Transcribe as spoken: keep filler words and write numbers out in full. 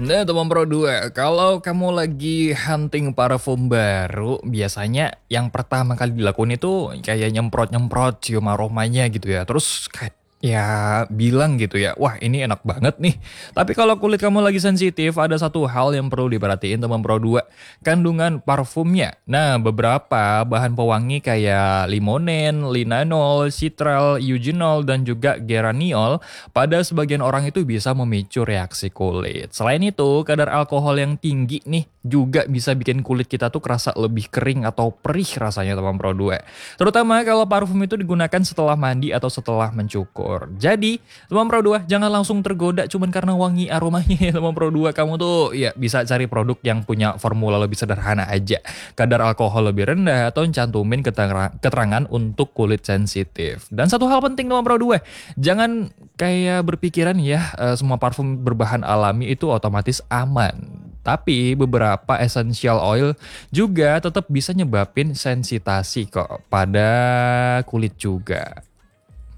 Nah, teman Pro dua, kalau kamu lagi hunting parfum baru, biasanya yang pertama kali dilakuin itu kayak nyemprot-nyemprot cium aromanya gitu ya. Terus kayak ya bilang gitu ya, wah ini enak banget nih. Tapi kalau kulit kamu lagi sensitif, ada satu hal yang perlu diperhatiin teman Pro dua, kandungan parfumnya. Nah, beberapa bahan pewangi kayak limonen, linanol, citral, eugenol, dan juga geraniol pada sebagian orang itu bisa memicu reaksi kulit. Selain itu, kadar alkohol yang tinggi nih juga bisa bikin kulit kita tuh kerasa lebih kering atau perih rasanya teman Pro dua. Terutama kalau parfum itu digunakan setelah mandi atau setelah mencukur. Jadi, teman Pro dua jangan langsung tergoda cuman karena wangi aromanya ya teman Pro dua. Kamu tuh ya bisa cari produk yang punya formula lebih sederhana aja. Kadar alkohol lebih rendah atau cantumin keterangan keterangan untuk kulit sensitif. Dan satu hal penting teman Pro dua, jangan kayak berpikiran ya eh, semua parfum berbahan alami itu otomatis aman. Tapi beberapa essential oil juga tetap bisa nyebabin sensitasi kok pada kulit juga.